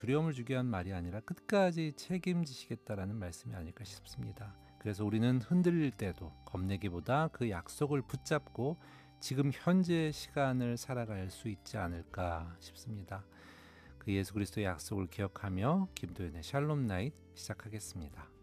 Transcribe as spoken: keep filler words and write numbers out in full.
두려움을 주게 한 말이 아니라 끝까지 책임지시겠다라는 말씀이 아닐까 싶습니다. 그래서 우리는 흔들릴 때도 겁내기보다 그 약속을 붙잡고 지금 현재 시간을 살아갈 수 있지 않을까 싶습니다. 그 예수 그리스도의 약속을 기억하며 김도연의 샬롬 나잇 시작하겠습니다.